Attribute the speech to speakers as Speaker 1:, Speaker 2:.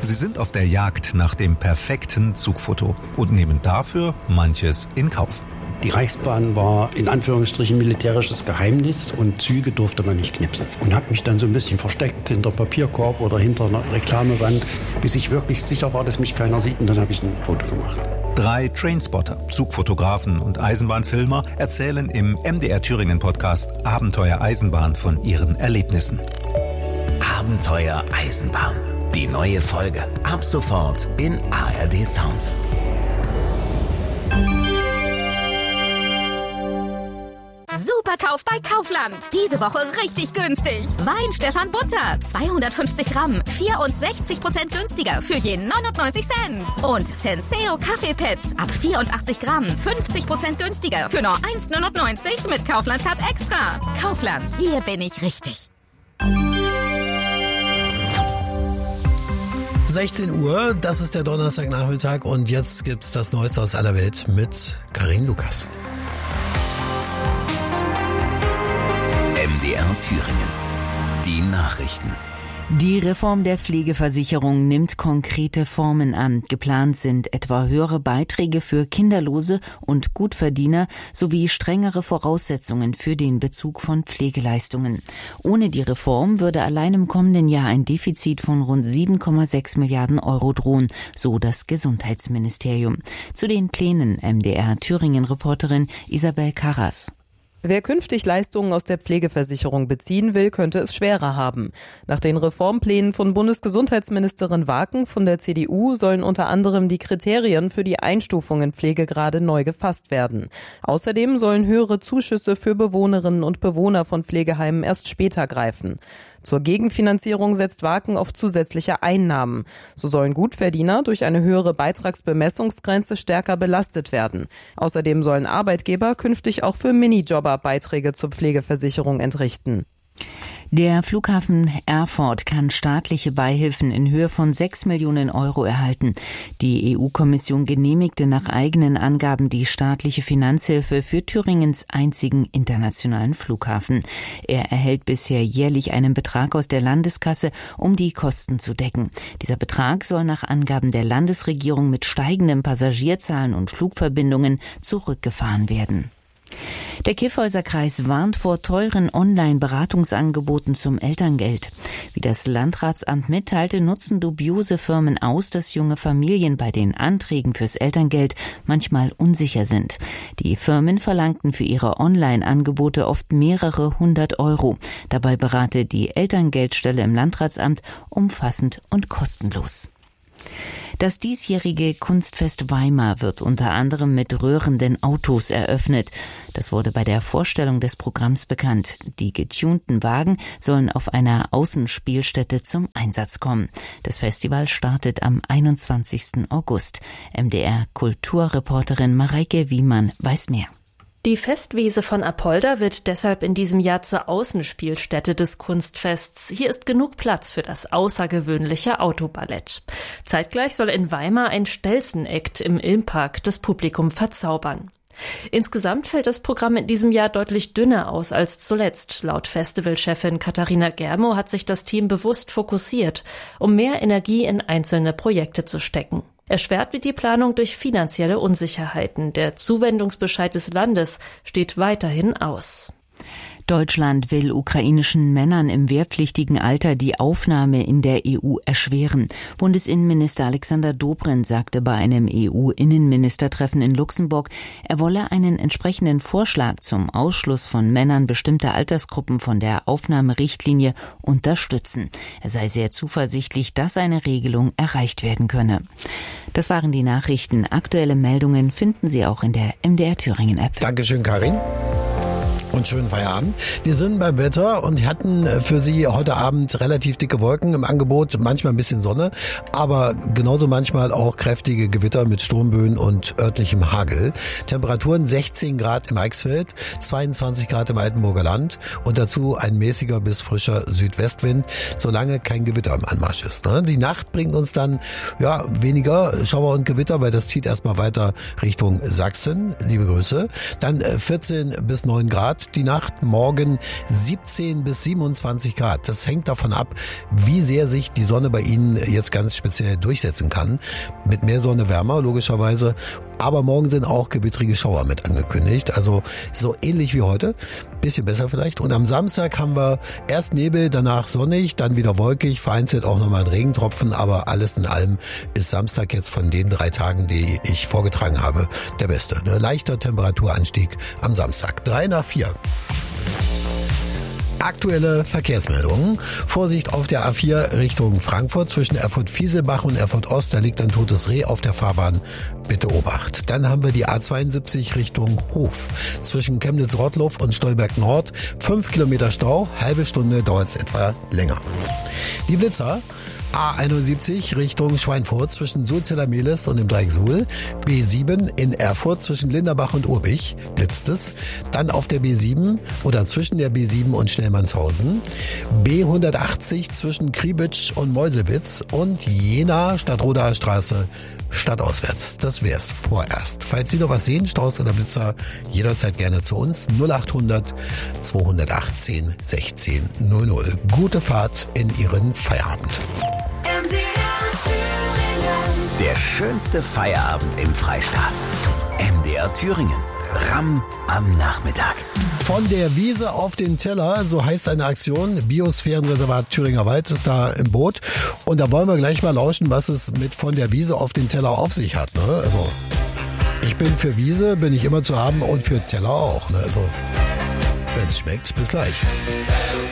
Speaker 1: Sie sind auf der Jagd nach dem perfekten Zugfoto und nehmen dafür manches in Kauf.
Speaker 2: Die Reichsbahn war in Anführungsstrichen militärisches Geheimnis und Züge durfte man nicht knipsen. Und habe mich dann so ein bisschen versteckt hinter Papierkorb oder hinter einer Reklamewand, bis ich wirklich sicher war, dass mich keiner sieht, und dann habe ich ein Foto gemacht.
Speaker 1: 3 Trainspotter, Zugfotografen und Eisenbahnfilmer erzählen im MDR Thüringen Podcast Abenteuer Eisenbahn von ihren Erlebnissen.
Speaker 3: Abenteuer Eisenbahn. Die neue Folge. Ab sofort in ARD Sounds.
Speaker 4: Superkauf bei Kaufland. Diese Woche richtig günstig. Wein Stefan Butter, 250 Gramm, 64% günstiger für je 99 Cent. Und Senseo Kaffeepads ab 84 Gramm, 50% günstiger für nur 1,99 mit Kaufland Card Extra. Kaufland, hier bin ich richtig.
Speaker 5: 16 Uhr, das ist der Donnerstagnachmittag und jetzt gibt's das Neueste aus aller Welt mit Karin Lukas.
Speaker 3: MDR Thüringen. Die Nachrichten.
Speaker 6: Die Reform der Pflegeversicherung nimmt konkrete Formen an. Geplant sind etwa höhere Beiträge für Kinderlose und Gutverdiener sowie strengere Voraussetzungen für den Bezug von Pflegeleistungen. Ohne die Reform würde allein im kommenden Jahr ein Defizit von rund 7,6 Milliarden Euro drohen, so das Gesundheitsministerium. Zu den Plänen MDR Thüringen-Reporterin Isabel Karras.
Speaker 7: Wer künftig Leistungen aus der Pflegeversicherung beziehen will, könnte es schwerer haben. Nach den Reformplänen von Bundesgesundheitsministerin Waken von der CDU sollen unter anderem die Kriterien für die Einstufung in Pflegegrade neu gefasst werden. Außerdem sollen höhere Zuschüsse für Bewohnerinnen und Bewohner von Pflegeheimen erst später greifen. Zur Gegenfinanzierung setzt Waken auf zusätzliche Einnahmen. So sollen Gutverdiener durch eine höhere Beitragsbemessungsgrenze stärker belastet werden. Außerdem sollen Arbeitgeber künftig auch für Minijobber Beiträge zur Pflegeversicherung entrichten.
Speaker 6: Der Flughafen Erfurt kann staatliche Beihilfen in Höhe von 6 Millionen Euro erhalten. Die EU-Kommission genehmigte nach eigenen Angaben die staatliche Finanzhilfe für Thüringens einzigen internationalen Flughafen. Er erhält bisher jährlich einen Betrag aus der Landeskasse, um die Kosten zu decken. Dieser Betrag soll nach Angaben der Landesregierung mit steigenden Passagierzahlen und Flugverbindungen zurückgefahren werden. Der Kyffhäuser-Kreis warnt vor teuren Online-Beratungsangeboten zum Elterngeld. Wie das Landratsamt mitteilte, nutzen dubiose Firmen aus, dass junge Familien bei den Anträgen fürs Elterngeld manchmal unsicher sind. Die Firmen verlangten für ihre Online-Angebote oft mehrere 100 Euro. Dabei berate die Elterngeldstelle im Landratsamt umfassend und kostenlos. Das diesjährige Kunstfest Weimar wird unter anderem mit rührenden Autos eröffnet. Das wurde bei der Vorstellung des Programms bekannt. Die getunten Wagen sollen auf einer Außenspielstätte zum Einsatz kommen. Das Festival startet am 21. August. MDR-Kulturreporterin Mareike Wiemann weiß mehr.
Speaker 8: Die Festwiese von Apolda wird deshalb in diesem Jahr zur Außenspielstätte des Kunstfests. Hier ist genug Platz für das außergewöhnliche Autoballett. Zeitgleich soll in Weimar ein Stelzen-Act im Ilmpark das Publikum verzaubern. Insgesamt fällt das Programm in diesem Jahr deutlich dünner aus als zuletzt. Laut Festivalchefin Katharina Germo hat sich das Team bewusst fokussiert, um mehr Energie in einzelne Projekte zu stecken. Erschwert wird die Planung durch finanzielle Unsicherheiten. Der Zuwendungsbescheid des Landes steht weiterhin aus.
Speaker 6: Deutschland will ukrainischen Männern im wehrpflichtigen Alter die Aufnahme in der EU erschweren. Bundesinnenminister Alexander Dobrindt sagte bei einem EU-Innenministertreffen in Luxemburg, er wolle einen entsprechenden Vorschlag zum Ausschluss von Männern bestimmter Altersgruppen von der Aufnahmerichtlinie unterstützen. Er sei sehr zuversichtlich, dass eine Regelung erreicht werden könne. Das waren die Nachrichten. Aktuelle Meldungen finden Sie auch in der MDR Thüringen App.
Speaker 5: Dankeschön, Karin. Und schönen Feierabend. Wir sind beim Wetter und hatten für Sie heute Abend relativ dicke Wolken im Angebot, manchmal ein bisschen Sonne, aber genauso manchmal auch kräftige Gewitter mit Sturmböen und örtlichem Hagel. Temperaturen 16 Grad im Eichsfeld, 22 Grad im Altenburger Land und dazu ein mäßiger bis frischer Südwestwind, solange kein Gewitter im Anmarsch ist. Die Nacht bringt uns dann weniger Schauer und Gewitter, weil das zieht erstmal weiter Richtung Sachsen. Liebe Grüße. Dann 14 bis 9 Grad Nacht. Die Nacht morgen 17 bis 27 Grad. Das hängt davon ab, wie sehr sich die Sonne bei Ihnen jetzt ganz speziell durchsetzen kann. Mit mehr Sonne wärmer, logischerweise. Aber morgen sind auch gewittrige Schauer mit angekündigt. Also so ähnlich wie heute. Bisschen besser vielleicht. Und am Samstag haben wir erst Nebel, danach sonnig, dann wieder wolkig, vereinzelt auch nochmal ein Regentropfen. Aber alles in allem ist Samstag jetzt von den 3 Tagen, die ich vorgetragen habe, der beste. Ein leichter Temperaturanstieg am Samstag. 3 nach 4. Aktuelle Verkehrsmeldungen. Vorsicht auf der A4 Richtung Frankfurt zwischen Erfurt-Fieselbach und Erfurt-Ost. Da liegt ein totes Reh auf der Fahrbahn. Bitte Obacht. Dann haben wir die A72 Richtung Hof. Zwischen Chemnitz-Rottloff und Stolberg-Nord. 5 Kilometer Stau. Halbe Stunde dauert es etwa länger. Die Blitzer. A71 Richtung Schweinfurt zwischen Sulzeller-Mehlis und dem Dreieck Suhl. B7 in Erfurt zwischen Linderbach und Urbich blitzt es. Dann auf der B7 oder zwischen der B7 und Schnellmannshausen. B180 zwischen Kriebitsch und Meuselwitz und Jena Stadtrodaer Straße stadtauswärts. Das wär's vorerst. Falls Sie noch was sehen, Staus oder Blitzer, jederzeit gerne zu uns. 0800 218 16 00. Gute Fahrt in Ihren Feierabend.
Speaker 3: Der schönste Feierabend im Freistaat. MDR Thüringen. Ramm am Nachmittag.
Speaker 5: Von der Wiese auf den Teller, so heißt eine Aktion. Biosphärenreservat Thüringer Wald ist da im Boot. Und da wollen wir gleich mal lauschen, was es mit von der Wiese auf den Teller auf sich hat. Ne? Also, ich bin für Wiese, bin ich immer zu haben und für Teller auch. Ne? Also, wenn es schmeckt, bis gleich.